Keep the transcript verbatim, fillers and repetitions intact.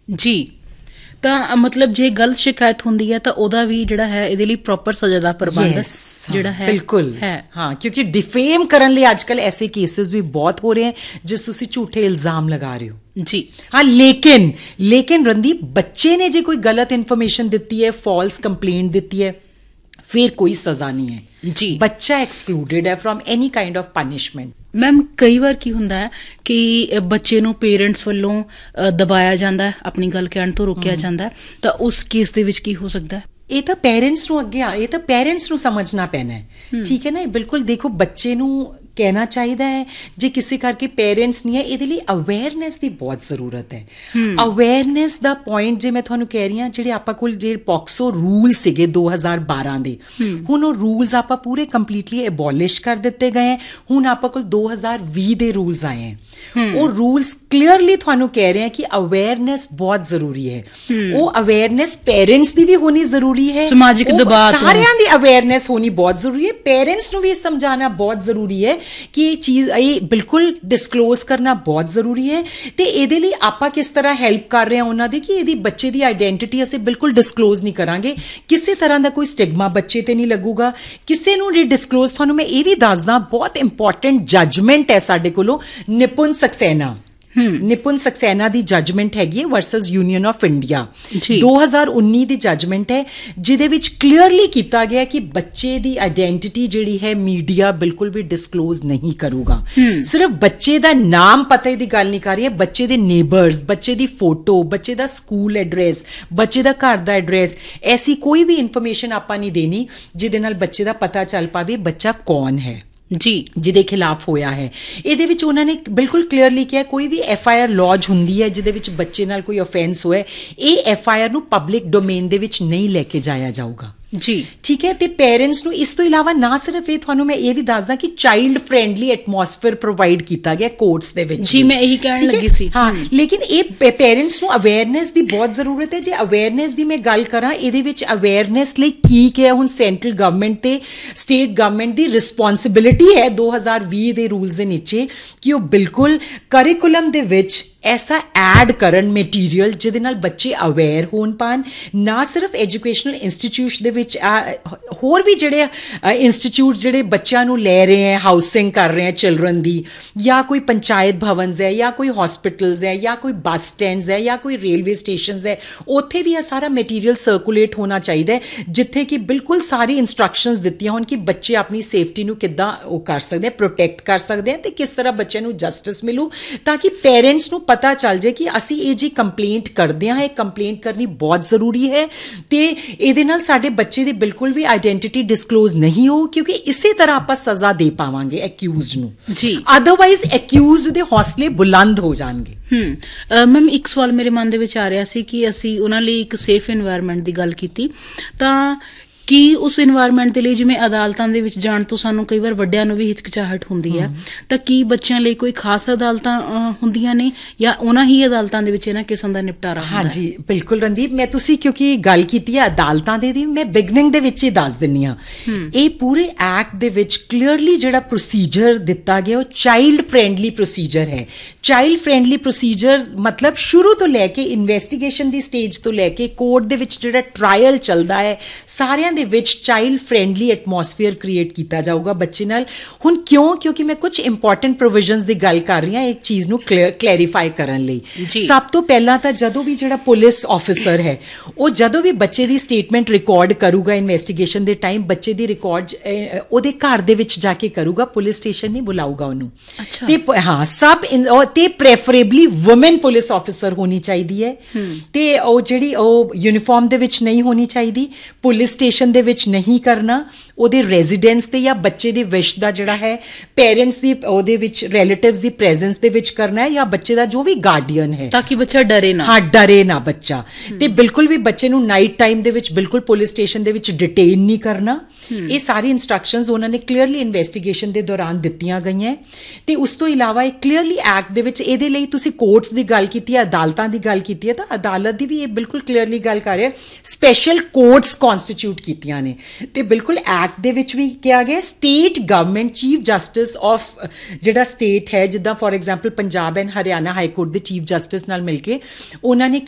ਜੀ। ਤਾਂ ਮਤਲਬ ਜੇ ਗਲਤ ਸ਼ਿਕਾਇਤ ਹੁੰਦੀ ਹੈ ਤਾਂ ਉਹਦਾ ਵੀ ਜਿਹੜਾ ਹੈ ਇਹਦੇ ਲਈ ਪ੍ਰੋਪਰ ਸਜ਼ਾ ਦਾ ਪ੍ਰਬੰਧ ਜਿਹੜਾ ਹੈ ਬਿਲਕੁਲ ਹੈ। ਹਾਂ, ਕਿਉਂਕਿ ਡਿਫੇਮ ਕਰਨ ਲਈ ਅੱਜ ਕੱਲ੍ਹ ਐਸੇ ਕੇਸਿਸ ਵੀ ਬਹੁਤ ਹੋ ਰਹੇ ਹੈ ਜਿਸ ਤੁਸੀਂ ਝੂਠੇ ਇਲਜ਼ਾਮ ਲਗਾ ਰਹੇ ਹੋ ਜੀ। ਹਾਂ, ਲੇਕਿਨ ਲੇਕਿਨ ਰਣਦੀਪ, ਬੱਚੇ ਨੇ ਜੇ ਕੋਈ ਗਲਤ ਇਨਫੋਰਮੇਸ਼ਨ ਦਿੱਤੀ ਹੈ, ਫਾਲਸ ਕੰਪਲੇਂਟ ਦਿੱਤੀ ਹੈ, ਫਿਰ ਕੋਈ ਸਜ਼ਾ ਨਹੀਂ ਹੈ ਜੀ। ਬੱਚਾ ਐਕਸਕਲੂਡਡ ਹੈ from any kind of punishment. Ma'am, ਕਈ ਵਾਰ ਕੀ ਹੁੰਦਾ ਹੈ ਕਿ ਬੱਚੇ ਨੂੰ ਪੇਰੈਂਟਸ ਵੱਲੋਂ ਦਬਾਇਆ ਜਾਂਦਾ ਹੈ, ਆਪਣੀ ਗੱਲ ਕਹਿਣ ਤੋਂ ਰੋਕਿਆ ਜਾਂਦਾ ਹੈ, ਤਾਂ ਉਸ ਕੇਸ ਦੇ ਵਿੱਚ ਕੀ ਹੋ ਸਕਦਾ ਹੈ? ਇਹ ਤਾਂ ਪੇਰੈਂਟਸ ਨੂੰ ਅੱਗੇ ਆ ਇਹ ਤਾਂ ਪੇਰੈਂਟਸ ਨੂੰ ਸਮਝਣਾ ਪੈਣਾ ਹੈ, ਠੀਕ ਹੈ ਨਾ। ਬਿਲਕੁਲ ਦੇਖੋ, ਬੱਚੇ ਨੂੰ ਕਹਿਣਾ ਚਾਹੀਦਾ ਹੈ ਜੇ ਕਿਸੇ ਕਰਕੇ ਪੇਰੈਂਟਸ ਨਹੀਂ ਹੈ, ਇਹਦੇ ਲਈ ਅਵੇਅਰਨੈਸ ਦੀ ਬਹੁਤ ਜ਼ਰੂਰਤ ਹੈ। ਅਵੇਅਰਨੈਸ ਦਾ ਪੁਆਇੰਟ ਜੇ ਮੈਂ ਤੁਹਾਨੂੰ ਕਹਿ ਰਹੀ ਹਾਂ, ਜਿਹੜੇ ਆਪਾਂ ਕੋਲ ਜਿਹੜੇ ਪੌਕਸੋ ਰੂਲ ਸੀਗੇ ਦੋ ਹਜ਼ਾਰ ਬਾਰਾਂ ਦੇ, ਹੁਣ ਉਹ ਰੂਲਸ ਆਪਾਂ ਪੂਰੇ ਕੰਪਲੀਟਲੀ ਐਬੋਲਿਸ਼ ਕਰ ਦਿੱਤੇ ਗਏ ਹੈ। ਹੁਣ ਆਪਾਂ ਕੋਲ ਦੋ ਹਜ਼ਾਰ ਵੀਹ ਦੇ ਰੂਲਸ ਆਏ ਹੈ। ਉਹ ਰੂਲਸ ਕਲੀਅਰਲੀ ਤੁਹਾਨੂੰ ਕਹਿ ਰਹੇ ਹੈ ਕਿ ਅਵੇਅਰਨੈਸ ਬਹੁਤ ਜ਼ਰੂਰੀ ਹੈ। ਉਹ ਅਵੇਅਰਨੈਸ ਪੇਰੈਂਟਸ ਦੀ ਵੀ ਹੋਣੀ ਜ਼ਰੂਰੀ ਹੈ, ਸਮਾਜਿਕ ਦਬਾਅ, ਸਾਰਿਆਂ ਦੀ ਅਵੇਅਰਨੈਸ ਹੋਣੀ ਬਹੁਤ ਜ਼ਰੂਰੀ ਹੈ। ਪੇਰੈਂਟਸ ਨੂੰ ਵੀ ਸਮਝਾਉਣਾ ਬਹੁਤ ਜ਼ਰੂਰੀ ਹੈ ਕਿ ਇਹ ਚੀਜ਼ ਇਹ ਬਿਲਕੁਲ ਡਿਸਕਲੋਜ਼ ਕਰਨਾ ਬਹੁਤ ਜ਼ਰੂਰੀ ਹੈ। ਤੇ ਇਹਦੇ ਲਈ ਆਪਾਂ ਕਿਸ ਤਰ੍ਹਾਂ ਹੈਲਪ ਕਰ ਰਹੇ ਹਾਂ ਉਹਨਾਂ ਦੀ, ਕਿ ਇਹਦੀ ਬੱਚੇ ਦੀ ਆਈਡੈਂਟਿਟੀ ਅਸੀਂ ਬਿਲਕੁਲ ਡਿਸਕਲੋਜ਼ ਨਹੀਂ ਕਰਾਂਗੇ, ਕਿਸੇ ਤਰ੍ਹਾਂ ਦਾ ਕੋਈ ਸਟਿਗਮਾ ਬੱਚੇ ਤੇ ਨਹੀਂ ਲੱਗੂਗਾ ਕਿਸੇ ਨੂੰ। ਜੇ ਡਿਸਕਲੋਜ਼, ਤੁਹਾਨੂੰ ਮੈਂ ਇਹ ਵੀ ਦੱਸਦਾ, ਬਹੁਤ ਇੰਪੋਰਟੈਂਟ ਜੱਜਮੈਂਟ ਹੈ ਸਾਡੇ ਕੋਲੋਂ, ਨਿਪੁੰਨ ਸਕਸੈਨਾ ਨਿਪੁੰਨ ਸਕਸੈਨਾ ਦੀ ਜੱਜਮੈਂਟ ਹੈਗੀ ਹੈ ਵਰਸਸ ਯੂਨੀਅਨ ਆਫ ਇੰਡੀਆ, ਦੋ ਹਜ਼ਾਰ ਉੱਨੀ ਦੀ ਜੱਜਮੈਂਟ ਹੈ, ਜਿਹਦੇ ਵਿੱਚ ਕਲੀਅਰਲੀ ਕੀਤਾ ਗਿਆ ਕਿ ਬੱਚੇ ਦੀ ਆਈਡੈਂਟਿਟੀ ਜਿਹੜੀ ਹੈ ਮੀਡੀਆ ਬਿਲਕੁਲ ਵੀ ਡਿਸਕਲੋਜ਼ ਨਹੀਂ ਕਰੂਗਾ। ਸਿਰਫ ਬੱਚੇ ਦਾ ਨਾਮ ਪਤਾ ਦੀ ਗੱਲ ਨਹੀਂ ਕਰ ਰਹੀ ਹੈ, ਬੱਚੇ ਦੇ ਨੇਬਰਸ, ਬੱਚੇ ਦੀ ਫੋਟੋ, ਬੱਚੇ ਦਾ ਸਕੂਲ ਐਡਰੈਸ, ਬੱਚੇ ਦਾ ਘਰ ਦਾ ਐਡਰੈਸ, ਐਸੀ ਕੋਈ ਵੀ ਇਨਫੋਰਮੇਸ਼ਨ ਆਪਾਂ ਨਹੀਂ ਦੇਣੀ ਜਿਹਦੇ ਨਾਲ ਬੱਚੇ ਦਾ ਪਤਾ ਚੱਲ ਪਾਵੇ ਬੱਚਾ ਕੌਣ ਹੈ ਜੀ, ਜਿਹਦੇ ਖਿਲਾਫ ਹੋਇਆ ਹੈ। ਇਹਦੇ ਵਿੱਚ ਉਹਨਾਂ ਨੇ ਬਿਲਕੁਲ ਕਲੀਅਰਲੀ ਕਿਹਾ, ਕੋਈ ਵੀ ਐਫ ਆਈ ਆਰ ਲੌਜ ਹੁੰਦੀ ਹੈ ਜਿਹਦੇ ਵਿੱਚ ਬੱਚੇ ਨਾਲ ਕੋਈ ਅਫੈਂਸ ਹੋਇਆ, ਇਹ ਐਫ ਆਈ ਆਰ ਨੂੰ ਪਬਲਿਕ ਡੋਮੇਨ ਦੇ ਵਿੱਚ ਨਹੀਂ ਲੈ ਕੇ ਜਾਇਆ ਜਾਊਗਾ ਜੀ, ਠੀਕ ਹੈ। ਤੇ ਪੇਰੈਂਟਸ ਨੂੰ ਇਸ ਤੋਂ ਇਲਾਵਾ ਨਾ ਸਿਰਫ ਇਹ, ਤੁਹਾਨੂੰ ਮੈਂ ਇਹ ਵੀ ਦੱਸਦਾ ਕਿ ਚਾਈਲਡ ਫਰੈਂਡਲੀ ਐਟਮੋਸਫੇਅਰ ਪ੍ਰੋਵਾਈਡ ਕੀਤਾ ਗਿਆ ਕੋਰਟਸ ਦੇ ਵਿੱਚ ਜੀ। ਮੈਂ ਇਹੀ ਕਹਿਣ ਲੱਗੀ ਸੀ। ਹਾਂ, ਲੇਕਿਨ ਇਹ ਪੇਰੈਂਟਸ ਨੂੰ ਅਵੇਅਰਨੈਸ ਦੀ ਬਹੁਤ ਜ਼ਰੂਰਤ ਹੈ। ਜੇ ਅਵੇਅਰਨੈਸ ਦੀ ਮੈਂ ਗੱਲ ਕਰਾਂ, ਇਹਦੇ ਵਿੱਚ ਅਵੇਅਰਨੈਸ ਲਈ ਕੀ ਕਿਹਾ, ਹੁਣ ਸੈਂਟਰਲ ਗਵਰਨਮੈਂਟ ਤੇ ਸਟੇਟ ਗਵਰਨਮੈਂਟ ਦੀ ਰਿਸਪੌਂਸਿਬਿਲਿਟੀ ਹੈ ਦੋ ਹਜ਼ਾਰ ਵੀਹ ਦੇ ਰੂਲਸ ਦੇ ਨੀਚੇ ਕਿ ਉਹ ਬਿਲਕੁਲ ਕਰਿਕੂਲਮ ਦੇ ਵਿੱਚ ਐਸਾ ਐਡ ਕਰਨ ਮਟੀਰੀਅਲ ਜਿਹਦੇ ਨਾਲ ਬੱਚੇ ਅਵੇਅਰ ਹੋਣ ਪਾਣ। ਨਾ ਸਿਰਫ ਐਜੂਕੇਸ਼ਨਲ ਇੰਸਟੀਚਿਊਟ ਦੇ ਵਿੱਚ, ਹੋਰ ਵੀ ਜਿਹੜੇ ਇੰਸਟੀਚਿਊਟ ਜਿਹੜੇ ਬੱਚਿਆਂ ਨੂੰ ਲੈ ਰਹੇ ਹੈ, ਹਾਊਸਿੰਗ ਕਰ ਰਹੇ ਹੈ ਚਿਲਡਰਨ ਦੀ, ਜਾਂ ਕੋਈ ਪੰਚਾਇਤ ਭਵਨਸ ਹੈ, ਜਾਂ ਕੋਈ ਹਸਪੀਟਲਸ ਹੈ, ਜਾਂ ਕੋਈ ਬੱਸ ਸਟੈਂਡਸ ਹੈ, ਜਾਂ ਕੋਈ ਰੇਲਵੇ ਸਟੇਸ਼ਨਸ ਹੈ, ਉੱਥੇ ਵੀ ਇਹ ਸਾਰਾ ਮਟੀਰੀਅਲ ਸਰਕੂਲੇਟ ਹੋਣਾ ਚਾਹੀਦਾ ਹੈ, ਜਿੱਥੇ ਕਿ ਬਿਲਕੁਲ ਸਾਰੀ ਇੰਸਟਰਕਸ਼ਨਸ ਦਿੱਤੀਆਂ ਹੋਣ ਕਿ ਬੱਚੇ ਆਪਣੀ ਸੇਫਟੀ ਨੂੰ ਕਿੱਦਾਂ ਉਹ ਕਰ ਸਕਦੇ ਆ, ਪ੍ਰੋਟੈਕਟ ਕਰ ਸਕਦੇ ਆ, ਤੇ ਕਿਸ ਤਰ੍ਹਾਂ ਬੱਚਿਆਂ ਨੂੰ ਜਸਟਿਸ ਮਿਲੂ, ਤਾਂ ਕਿ ਪੇਰੈਂਟਸ ਨੂੰ ਪਤਾ ਚੱਲ ਜਾਏ ਕਿ ਅਸੀਂ ਇਹ ਜੀ ਕੰਪਲੇਂਟ ਕਰਦੇ ਹਾਂ, ਇਹ ਕੰਪਲੇਂਟ ਕਰਨੀ ਬਹੁਤ ਜ਼ਰੂਰੀ ਹੈ, ਤੇ ਇਹਦੇ ਨਾਲ ਸਾਡੇ ਬੱਚੇ ਦੀ ਬਿਲਕੁਲ ਵੀ ਆਈਡੈਂਟਿਟੀ ਡਿਸਕਲੋਜ਼ ਨਹੀਂ ਹੋ, ਕਿਉਂਕਿ ਇਸੇ ਤਰ੍ਹਾਂ ਆਪਾਂ ਸਜ਼ਾ ਦੇ ਪਾਵਾਂਗੇ ਅਕਿਊਜ਼ਡ ਨੂੰ ਜੀ। ਅਦਰਵਾਈਜ਼ ਅਕਿਊਜ਼ਡ ਦੇ ਹੌਸਲੇ ਬੁਲੰਦ ਹੋ ਜਾਣਗੇ। ਹੂੰ ਮੈਮ, ਇੱਕ ਸਵਾਲ ਮੇਰੇ ਮਨ ਦੇ ਵਿੱਚ ਆ ਰਿਹਾ ਸੀ ਕਿ ਅਸੀਂ ਉਹਨਾਂ ਲਈ ਇੱਕ ਸੇਫ ਇਨਵਾਇਰਨਮੈਂਟ ਦੀ ਗੱਲ ਕੀਤੀ, ਤਾਂ ਕੀ ਉਸ ਇਨਵਾਇਰਨਮੈਂਟ ਦੇ ਲਈ, ਜਿਵੇਂ ਅਦਾਲਤਾਂ ਦੇ ਵਿੱਚ ਜਾਣ ਤੋਂ ਸਾਨੂੰ ਕਈ ਵਾਰ ਵੱਡਿਆਂ ਨੂੰ ਵੀ ਹਿਚਕਚਾਹਟ ਹੁੰਦੀ ਹੈ, ਤਾਂ ਕੀ ਬੱਚਿਆਂ ਲਈ ਕੋਈ ਖਾਸ ਅਦਾਲਤਾਂ ਹੁੰਦੀਆਂ ਨੇ, ਜਾਂ ਉਹਨਾਂ ਹੀ ਅਦਾਲਤਾਂ ਦੇ ਵਿੱਚ ਇਹਨਾਂ ਕਿਸਮ ਦਾ ਨਿਪਟਾਰਾ ਹੁੰਦਾ ਹੈ? ਹਾਂਜੀ ਬਿਲਕੁਲ ਰਣਦੀਪ, ਮੈਂ ਤੁਸੀਂ ਕਿਉਂਕਿ ਗੱਲ ਕੀਤੀ ਹੈ ਅਦਾਲਤਾਂ ਦੇ ਦੀ, ਮੈਂ ਬਿਗਨਿੰਗ ਦੇ ਵਿੱਚ ਹੀ ਦੱਸ ਦਿੰਦੀ ਹਾਂ। ਇਹ ਪੂਰੇ ਐਕਟ ਦੇ ਵਿੱਚ ਕਲੀਅਰਲੀ ਜਿਹੜਾ ਪ੍ਰੋਸੀਜਰ ਦਿੱਤਾ ਗਿਆ ਉਹ ਚਾਈਲਡ ਫਰੈਂਡਲੀ ਪ੍ਰੋਸੀਜਰ ਹੈ। ਚਾਈਲਡ ਫਰੈਂਡਲੀ ਪ੍ਰੋਸੀਜਰ ਮਤਲਬ ਸ਼ੁਰੂ ਤੋਂ ਲੈ ਕੇ ਇਨਵੈਸਟੀਗੇਸ਼ਨ ਦੀ ਸਟੇਜ ਤੋਂ ਲੈ ਕੇ ਕੋਰਟ ਦੇ ਵਿੱਚ ਜਿਹੜਾ ਟਰਾਇਲ ਚੱਲਦਾ ਹੈ, ਸਾਰਿਆਂ ਦੇ ਵਿੱਚ ਚਾਈਲਡ ਫਰੈਂਡਲੀ ਐਟਮੋਸਫੇਅਰ ਕ੍ਰੀਏਟ ਕੀਤਾ ਜਾਊਗਾ ਬੱਚੇ ਨਾਲ। ਹੁਣ ਕਿਉਂ? ਕਿਉਂਕਿ ਮੈਂ ਕੁਝ ਇੰਪੋਰਟੈਂਟ ਪ੍ਰੋਵੀਜ਼ਨਸ ਦੀ ਗੱਲ ਕਰ ਰਹੀ ਹਾਂ ਇੱਕ ਚੀਜ਼ ਨੂੰ ਕਲੈਰੀਫਾਈ ਕਰਨ ਲਈ। ਸਭ ਤੋਂ ਪਹਿਲਾਂ ਤਾਂ ਜਦੋਂ ਵੀ ਜਿਹੜਾ ਪੁਲਿਸ ਆਫਿਸਰ ਹੈ ਉਹ ਜਦੋਂ ਵੀ ਬੱਚੇ ਦੀ ਸਟੇਟਮੈਂਟ ਰਿਕਾਰਡ ਕਰੂਗਾ ਇਨਵੈਸਟੀਗੇਸ਼ਨ ਦੇ ਟਾਈਮ, ਬੱਚੇ ਦੀ ਰਿਕਾਰਡ ਉਹਦੇ ਘਰ ਦੇ ਵਿੱਚ ਜਾ ਕੇ ਕਰੂਗਾ, ਪੁਲਿਸ ਸਟੇਸ਼ਨ ਨਹੀਂ ਬੁਲਾਊਗਾ ਉਹਨੂੰ। ਤੇ ਹਾਂ, ਸਭ ਤੇ ਪ੍ਰੈਫਰੇਬਲੀ ਵੂਮਨ ਪੁਲਿਸ ਆਫਿਸਰ ਹੋਣੀ ਚਾਹੀਦੀ ਹੈ, ਤੇ ਉਹ ਜਿਹੜੀ ਉਹ ਯੂਨੀਫਾਰਮ ਦੇ ਵਿੱਚ ਨਹੀਂ ਹੋਣੀ ਚਾਹੀਦੀ, ਪੁਲਿਸ ਸਟੇਸ਼ਨ ਦੇ ਵਿੱਚ ਨਹੀਂ ਕਰਨਾ, ਉਹਦੇ ਰੈਜ਼ੀਡੈਂਸ ਤੇ ਜਾਂ ਬੱਚੇ ਦੇ ਵਿਸ਼ ਦਾ ਜਿਹੜਾ ਹੈ ਪੇਰੈਂਟਸ ਦੀ ਉਹਦੇ ਵਿੱਚ ਰਿਲੇਟਿਵਸ ਦੀ ਪ੍ਰੈਜ਼ੈਂਸ ਦੇ ਵਿੱਚ ਕਰਨਾ ਹੈ, ਜਾਂ ਬੱਚੇ ਦਾ ਜੋ ਵੀ ਗਾਰਡੀਅਨ ਹੈ, ਤਾਂ ਕਿ ਬੱਚਾ ਡਰੇ ਨਾ। ਹਾਂ, ਡਰੇ ਨਾ ਬੱਚਾ। ਤੇ ਬਿਲਕੁਲ ਵੀ ਬੱਚੇ ਨੂੰ ਨਾਈਟ ਟਾਈਮ ਦੇ ਵਿੱਚ ਬਿਲਕੁਲ ਪੁਲਿਸ ਸਟੇਸ਼ਨ ਦੇ ਵਿੱਚ ਡਿਟੇਨ ਨਹੀਂ ਕਰਨਾ। ਇਹ ਸਾਰੀ ਇੰਸਟਰਕਸ਼ਨਸ ਉਹਨਾਂ ਨੇ ਕਲੀਅਰਲੀ ਇਨਵੈਸਟੀਗੇਸ਼ਨ ਦੇ ਦੌਰਾਨ ਦਿੱਤੀਆਂ ਗਈਆਂ। ਤੇ ਉਸ ਤੋਂ ਇਲਾਵਾ ਇਹ ਕਲੀਅਰਲੀ ਐਕਟ ਦੇ ਵਿੱਚ, ਇਹਦੇ ਲਈ ਤੁਸੀਂ ਕੋਰਟਸ ਦੀ ਗੱਲ ਕੀਤੀ ਹੈ, ਅਦਾਲਤਾਂ ਦੀ ਗੱਲ ਕੀਤੀ ਹੈ, ਤਾਂ ਅਦਾਲਤ ਦੀ ਵੀ ਇਹ ਬਿਲਕੁਲ ਕਲੀਅਰਲੀ ਗੱਲ ਕਰ ਰਿਹਾ, ਸਪੈਸ਼ਲ ਕੋਰਟਸ ਕਨਸਟੀਟਿਊਟ ਕੀਤੀਆਂ ਨੇ। ਤੇ ਬਿਲਕੁਲ ਐਕਟ ਦੇ ਵਿੱਚ ਵੀ ਕਿਹਾ ਗਿਆ state government chief justice of ਜਿਹੜਾ ਸਟੇਟ ਹੈ, ਜਿੱਦਾਂ for example Punjab and Haryana high court ਦੇ ਚੀਫ ਜਸਟਿਸ ਨਾਲ ਮਿਲ ਕੇ ਉਹਨਾਂ ਨੇ